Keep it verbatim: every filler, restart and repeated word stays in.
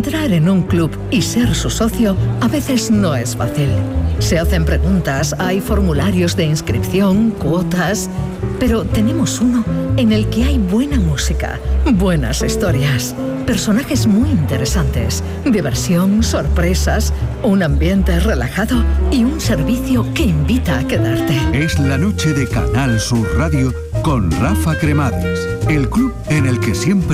Entrar en un club y ser su socio a veces no es fácil. Se hacen preguntas, hay formularios de inscripción, cuotas, pero tenemos uno en el que hay buena música, buenas historias, personajes muy interesantes, diversión, sorpresas, un ambiente relajado y un servicio que invita a quedarte. Es la noche de Canal Sur Radio con Rafa Cremades, el club en el que siempre